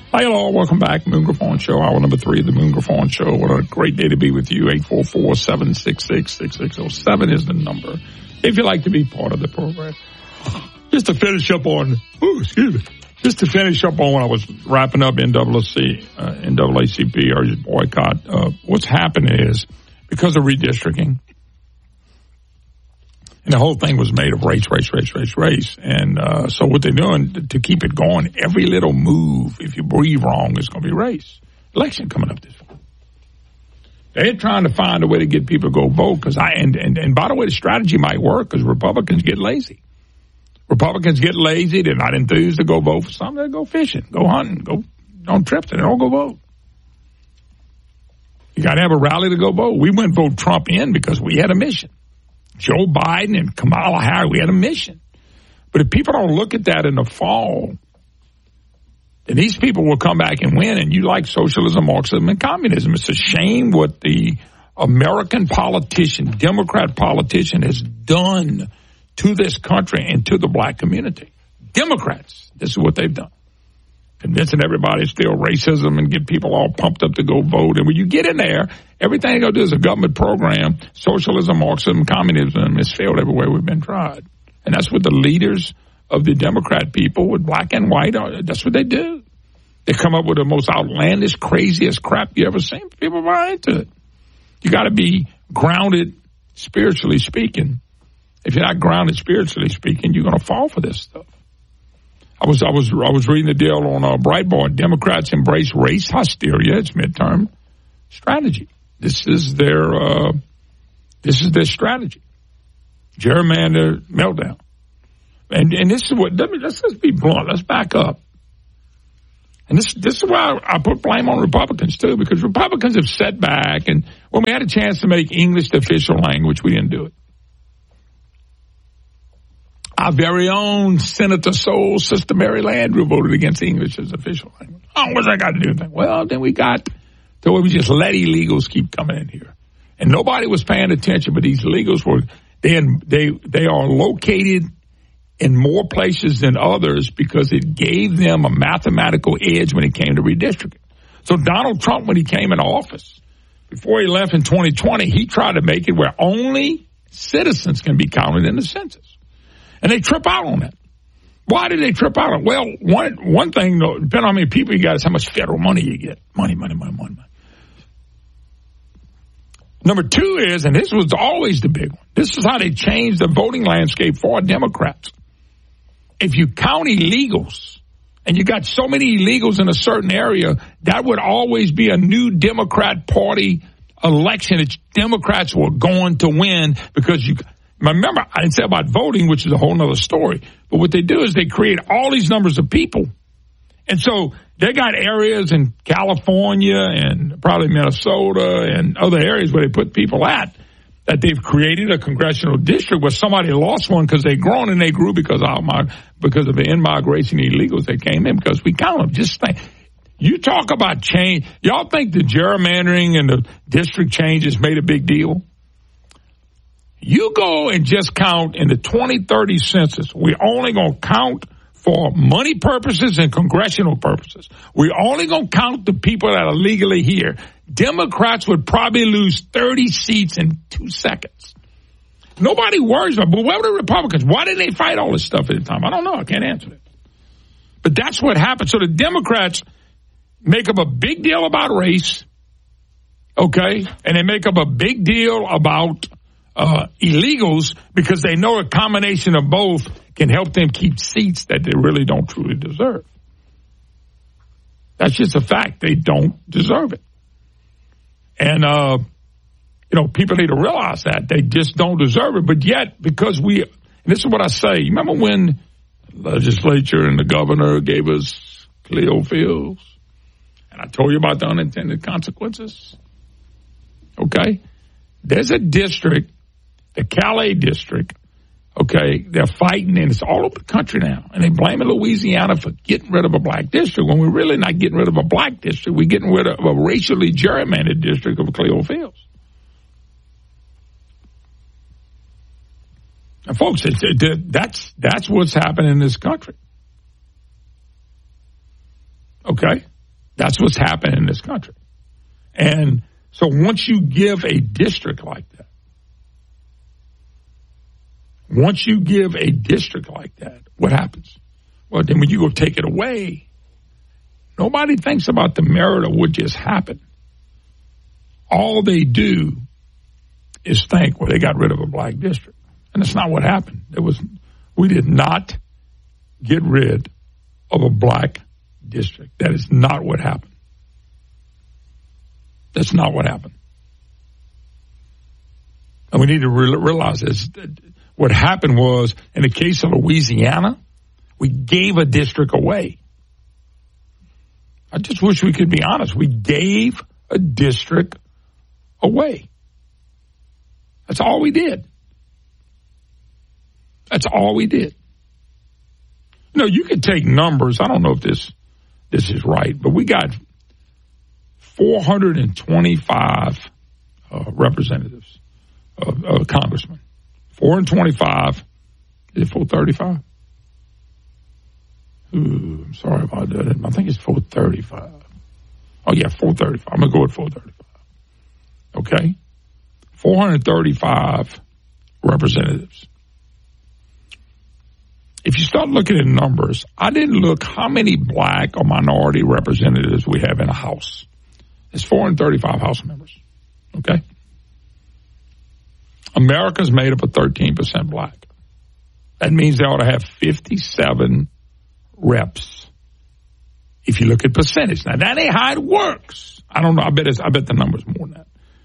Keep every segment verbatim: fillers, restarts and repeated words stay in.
Hi, hello. Welcome back. Moon Griffon Show, hour number three of the Moon Griffon Show. What a great day to be with you. eight four four, seven six six, six six zero seven is the number if you'd like to be part of the program. Just to finish up on, ooh, excuse me, just to finish up on when I was wrapping up N double A C, uh, N double A C P, or boycott, uh, what's happened is because of redistricting, and the whole thing was made of race, race, race, race, race. And uh, so what they're doing to keep it going, every little move, if you breathe wrong, is going to be race. Election coming up this fall. They're trying to find a way to get people to go vote. Because I and, and, and by the way, the strategy might work because Republicans get lazy. Republicans get lazy. They're not enthused to go vote for something. They go fishing, go hunting, go on trips, and they don't go vote. You got to have a rally to go vote. We went vote Trump in because we had a mission. Joe Biden and Kamala Harris, we had a mission. But if people don't look at that in the fall, then these people will come back and win, and you like socialism, Marxism, and communism. It's a shame what the American politician, Democrat politician, has done to this country and to the black community. Democrats, this is what they've done. Convincing everybody it's still racism and get people all pumped up to go vote. And when you get in there, everything they're going to do is a government program. Socialism, Marxism, communism has failed everywhere we've been tried. And that's what the leaders of the Democrat people with black and white, are, that's what they do. They come up with the most outlandish, craziest crap you ever seen. People buy into it. You got to be grounded, spiritually speaking. If you're not grounded, spiritually speaking, you're going to fall for this stuff. I was I was I was reading the deal on uh, Breitbart. Democrats embrace race hysteria. It's midterm strategy. This is their uh, this is their strategy. Gerrymander meltdown. And and this is what let me let's just be blunt. Let's back up. And this this is why I, I put blame on Republicans too, because Republicans have set back, and when we had a chance to make English the official language, we didn't do it. Our very own Senator Soul Sister Mary Landrieu voted against English as official language. Oh, what's that got to do with that? Well, then we got to where we just let illegals keep coming in here. And nobody was paying attention, but these illegals were, they, they, they are located in more places than others because it gave them a mathematical edge when it came to redistricting. So Donald Trump, when he came into office, before he left in twenty twenty, he tried to make it where only citizens can be counted in the census. And they trip out on that. Why did they trip out on it? Well, one one thing, though, depending on how many people you got, is how much federal money you get. Money, money, money, money, money. Number two is, and this was always the big one, this is how they changed the voting landscape for Democrats. If you count illegals, and you got so many illegals in a certain area, that would always be a new Democrat Party election that Democrats were going to win because you... Remember, I didn't say about voting, which is a whole other story. But what they do is they create all these numbers of people. And so they got areas in California and probably Minnesota and other areas where they put people at that they've created a congressional district where somebody lost one because they grown and they grew because of, my, because of the in-migration illegals that came in because we count them. Just think. You talk about change. Y'all think the gerrymandering and the district changes made a big deal? You go and just count in the twenty thirty census. We're only going to count for money purposes and congressional purposes. We're only going to count the people that are legally here. Democrats would probably lose thirty seats in two seconds. Nobody worries about it. But where were the Republicans? Why didn't they fight all this stuff at the time? I don't know. I can't answer it. But that's what happened. So the Democrats make up a big deal about race, okay? And they make up a big deal about Uh, illegals because they know a combination of both can help them keep seats that they really don't truly deserve. That's just a fact. They don't deserve it. And, uh, you know, people need to realize that. They just don't deserve it. But yet, because we, and this is what I say, you remember when the legislature and the governor gave us Cleo Fields? And I told you about the unintended consequences? Okay? There's a district, the Calais district, okay, they're fighting, and it's all over the country now. And they blame Louisiana for getting rid of a black district when we're really not getting rid of a black district. We're getting rid of a racially gerrymandered district of Cleo Fields. And folks, it's, it, that's, that's what's happening in this country. Okay? That's what's happening in this country. And so once you give a district like that, once you give a district like that, what happens? Well, then when you go take it away, nobody thinks about the merit of what just happened. All they do is think, well, they got rid of a black district. And that's not what happened. It was, we did not get rid of a black district. That is not what happened. That's not what happened. And we need to re- realize this. What happened was, in the case of Louisiana, we gave a district away. I just wish we could be honest. We gave a district away. That's all we did. That's all we did. You know, you could take numbers. I don't know if this this is right, but we got four hundred twenty-five uh, representatives, uh, uh, congressmen. four hundred twenty-five. Is it four thirty-five? Ooh, I'm sorry about that. I think it's four thirty-five. Oh, yeah, four thirty-five. I'm going to go with four thirty-five. Okay? four hundred thirty-five representatives. If you start looking at numbers, I didn't look how many black or minority representatives we have in a House. It's four hundred thirty-five House members. Okay? America's made up of thirteen percent black. That means they ought to have fifty-seven reps. If you look at percentage. Now, that ain't how it works. I don't know. I bet it's, I bet the number's more than that.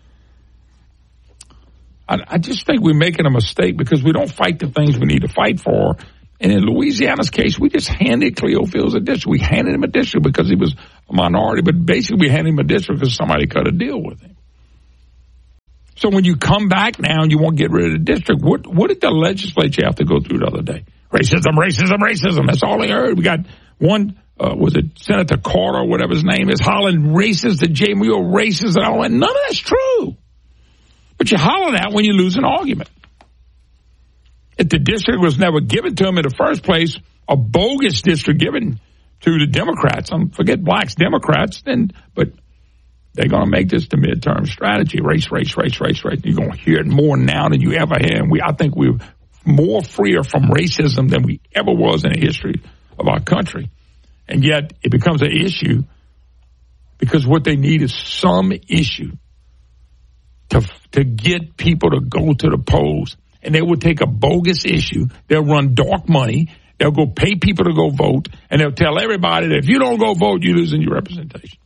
I, I just think we're making a mistake because we don't fight the things we need to fight for. And in Louisiana's case, we just handed Cleo Fields a district. We handed him a district because he was a minority, but basically we handed him a district because somebody cut a deal with him. So when you come back now and you want to get rid of the district, what what did the legislature have to go through the other day? Racism, racism, racism. That's all they heard. We got one, uh, was it Senator Carter or whatever his name is, hollering racist to J. Muir racist and all that. None of that's true. But you holler that when you lose an argument. If the district was never given to them in the first place, a bogus district given to the Democrats, um, forget blacks, Democrats, then, but they're going to make this the midterm strategy, race, race, race, race, race. You're going to hear it more now than you ever had. And we, I think we're more freer from racism than we ever was in the history of our country. And yet it becomes an issue because what they need is some issue to to get people to go to the polls. And they will take a bogus issue. They'll run dark money. They'll go pay people to go vote. And they'll tell everybody that if you don't go vote, you're losing your representation.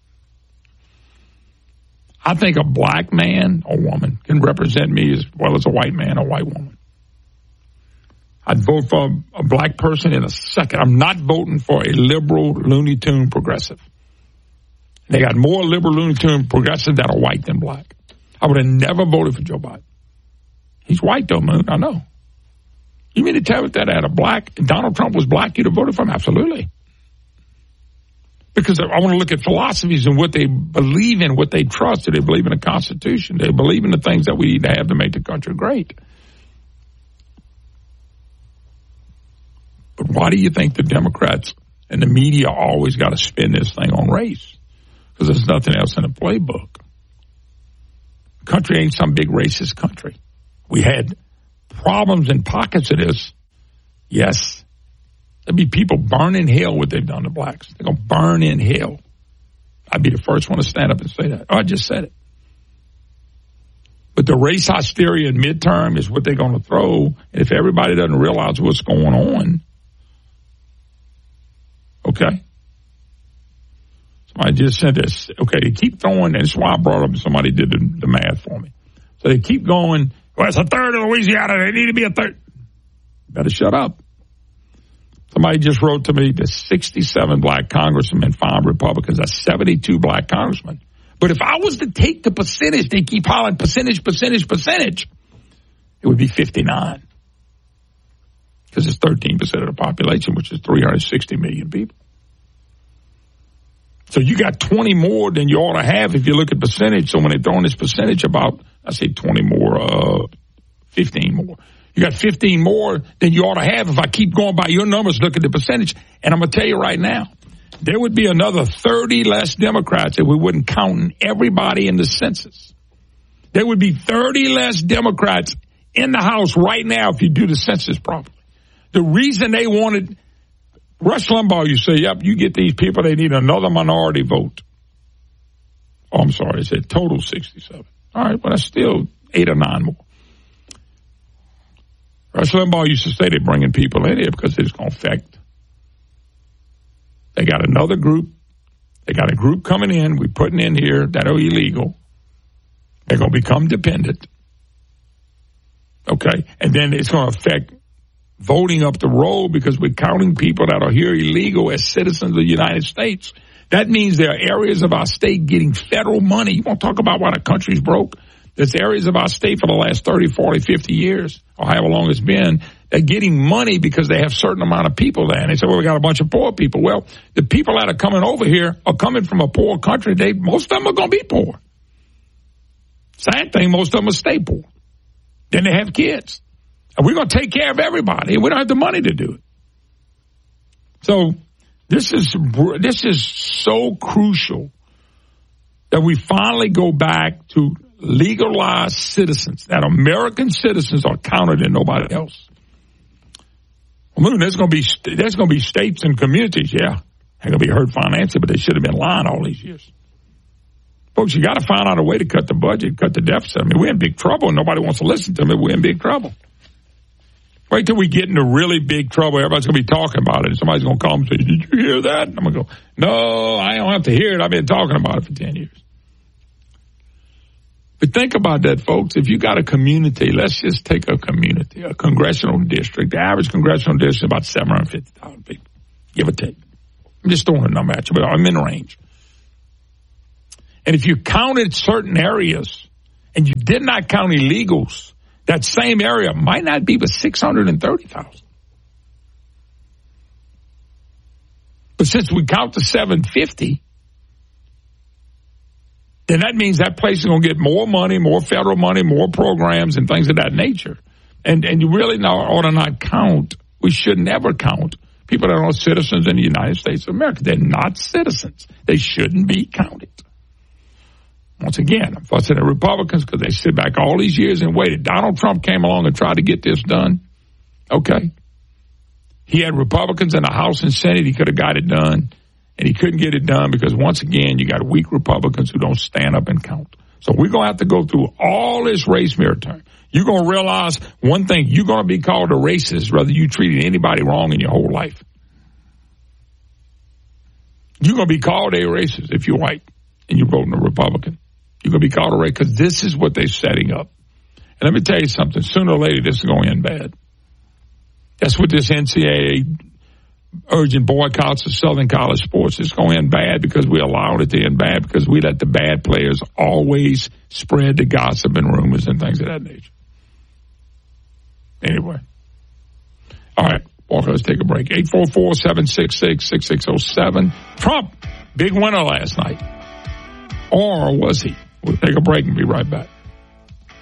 I think a black man or woman can represent me as well as a white man or white woman. I'd vote for a black person in a second. I'm not voting for a liberal, Looney Tune progressive. They got more liberal, Looney Tune progressive that are white than black. I would have never voted for Joe Biden. He's white, though, Moon. I know. You mean to tell me if that had a black, Donald Trump was black, you'd have voted for him? Absolutely. Because I want to look at philosophies and what they believe in, what they trust. Do they believe in the Constitution? Do they believe in the things that we need to have to make the country great? But why do you think the Democrats and the media always got to spin this thing on race? Because there's nothing else in the playbook. The country ain't some big racist country. We had problems in pockets of this. Yes. There'd be people burn in hell what they've done to blacks. They're going to burn in hell. I'd be the first one to stand up and say that. Oh, I just said it. But the race hysteria in midterm is what they're going to throw. And if everybody doesn't realize what's going on, okay. Somebody just said this. Okay, they keep throwing, and that's why I brought up somebody did the, the math for me. So they keep going, well, it's a third of Louisiana. They need to be a third. Better shut up. Somebody just wrote to me, there's sixty-seven black congressmen and five Republicans. That's seventy-two black congressmen. But if I was to take the percentage, they keep hollering percentage, percentage, percentage, it would be fifty-nine. Because it's thirteen percent of the population, which is three hundred sixty million people. So you got twenty more than you ought to have if you look at percentage. So when they're throwing this percentage about, I say twenty more, uh, fifteen more. You got fifteen more than you ought to have if I keep going by your numbers, look at the percentage. And I'm going to tell you right now, there would be another thirty less Democrats if we wouldn't count everybody in the census. There would be thirty less Democrats in the House right now if you do the census properly. The reason they wanted Rush Limbaugh, you say, yep, you get these people, they need another minority vote. Oh, I'm sorry, I said total sixty-seven. All right, but that's still eight or nine more. Rush Limbaugh used to say they're bringing people in here because it's going to affect. They got another group. They got a group coming in, we're putting in here that are illegal. They're going to become dependent. Okay, and then it's going to affect voting up the road because we're counting people that are here illegal as citizens of the United States. That means there are areas of our state getting federal money. You want to talk about why the country's broke? There's areas of our state for the last thirty, forty, fifty years, or however long it's been, they're getting money because they have a certain amount of people there. And they say, well, we got a bunch of poor people. Well, the people that are coming over here are coming from a poor country. They, most of them are going to be poor. Sad thing, most of them will stay poor. Then they have kids. And we're going to take care of everybody. We don't have the money to do it. So this is this is so crucial that we finally go back to legalized citizens, that American citizens are counted and nobody else. Well, there's going to be there's going to be states and communities, yeah, they're going to be hurt financially, but they should have been lying all these years. Folks, you got to find out a way to cut the budget, cut the deficit. I mean, we're in big trouble, and nobody wants to listen to me. We're in big trouble. Wait till we get into really big trouble. Everybody's going to be talking about it. And somebody's going to call and say, did you hear that? And I'm going to go, no, I don't have to hear it. I've been talking about it for ten years. But think about that, folks. If you got a community, let's just take a community, a congressional district. The average congressional district is about seven hundred fifty thousand people, give or take. I'm just throwing a number at you, but I'm in range. And if you counted certain areas and you did not count illegals, that same area might not be but six hundred thirty thousand. But since we count the seven hundred fifty, then that means that place is going to get more money, more federal money, more programs and things of that nature. And and you really now ought to not count. We should never count people that are citizens in the United States of America. They're not citizens. They shouldn't be counted. Once again, I'm fussing at Republicans because they sit back all these years and waited. Donald Trump came along and tried to get this done. Okay. He had Republicans in the House and Senate. He could have got it done. And he couldn't get it done because, once again, you got weak Republicans who don't stand up and count. So we're going to have to go through all this race mirror turn. You're going to realize one thing. You're going to be called a racist whether you treated anybody wrong in your whole life. You're going to be called a racist if you're white and you're voting a Republican. You're going to be called a racist because this is what they're setting up. And let me tell you something. Sooner or later, this is going to end bad. That's what this N C double A urgent boycotts of Southern college sports is going to end bad because we allowed it to end bad because we let the bad players always spread the gossip and rumors and things of that nature. Anyway. All right. Walker, let's take a break. eight four four, seven six six, six six zero seven. Trump, big winner last night. Or was he? We'll take a break and be right back.